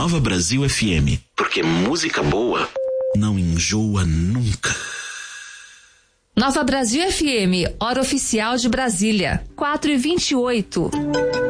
Nova Brasil FM. Porque música boa não enjoa nunca. Nova Brasil FM, hora oficial de Brasília, 4h28.